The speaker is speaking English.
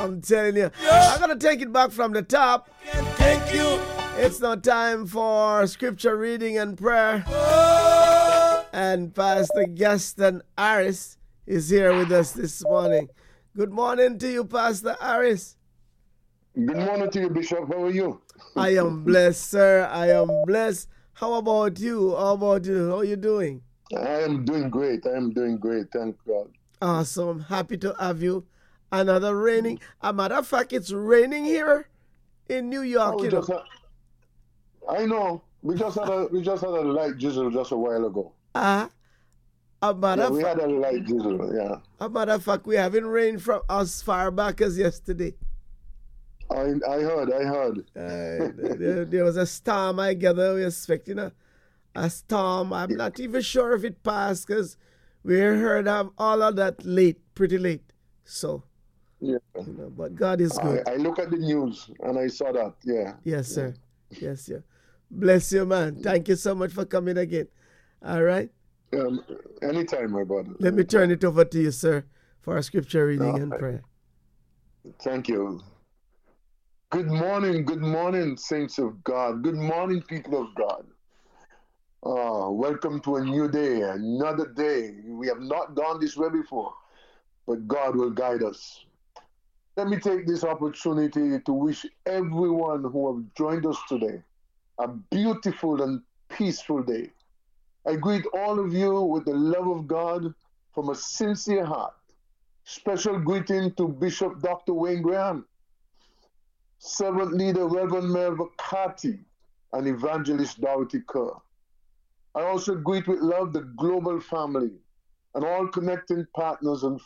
I'm telling you. I'm going to take it back from the top. Thank you. It's now time for scripture reading and prayer. And Pastor Gaston Harris is here with us this morning. Good morning to you, Pastor Harris. Good morning to you, Bishop. How are you? I am blessed, sir. I am blessed. How about you? How are you doing? I am doing great. Thank God. Awesome. Happy to have you. Another raining. As a matter of fact, it's raining here in New York. I know. We just had a light drizzle just a while ago. We had a light drizzle. Yeah. As a matter of fact, we haven't rained from as far back as yesterday. I heard. There was a storm. I gather we're expecting a storm. I'm not even sure if it passed because we heard of all of that pretty late. So, but God is good. I look at the news and I saw that. Yeah. Yes, sir. Yes, sir. Bless you, man. Thank you so much for coming again. All right. Anytime, my brother. Let me turn it over to you, sir, for our scripture reading and prayer. Thank you. Good morning, saints of God. Good morning, people of God. Welcome to a new day, another day. We have not gone this way before, but God will guide us. Let me take this opportunity to wish everyone who have joined us today a beautiful and peaceful day. I greet all of you with the love of God from a sincere heart. Special greeting to Bishop Dr. Wayne Graham, servant leader Reverend Melva Carty, and Evangelist Dorothy Kerr. I also greet with love the global family and all connecting partners and